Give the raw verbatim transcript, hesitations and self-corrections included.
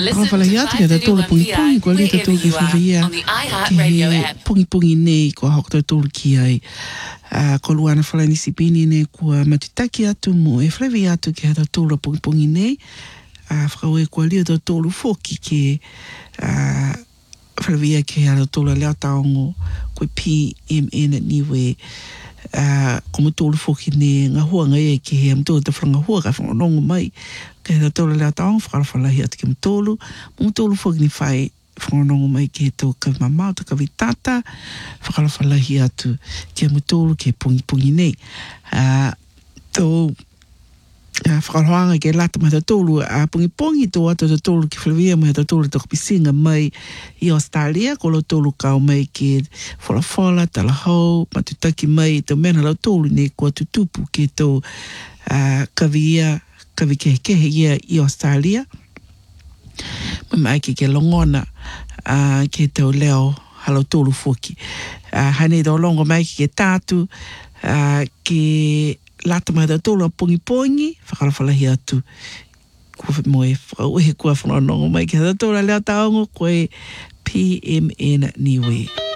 listen to five thirty-one P I wherever you are on the iHeartRadio app. Pungi pungi nei ko hoko tolu ki ai. Uh, ko luana whalani sipini nei kua matutaki atu mo e whlewi atu ki hata tolu pungi pungi nei. Uh, whakaue kua lio tau tolu foki ke uh, whalewia ke hata tolu leo taongo koe P M N niwe. Uh, ko mo tolu foki ne ngā hua ngai e ke he am tolu te whanga hua ka whangonongo mai ke hata tolu leo taongo whakalawhalahi atu ke mo tolu mo tolu foki ni whai whangonongo mai ke tō ka mamau ta ka vitata whakalawhalahi atu ke mo tolu ke pungi pungi nei uh, tō uh, whakaloanga ke lata mai ta tolu a uh, pungi pungi tō atu ta tolu ki whalawia mai ta tolu ta kapisinga mai i Australia ko lo tolu kau mai ke whala whala tala hau matutaki mai tō mena lau tolu ne kua tutupu ke tō uh, kawia kawi kehe kehe ia i Australia mai ke ke longona uh, ke tau leo halo tolu foki. Uh, hane do longo mai ke tātu uh, ke lata mai da tolu a pongi pongi whakalawhalahi atu kua moe whakauhe kua whanonongo mai ke da tolu leo taongo koe P M N niwe.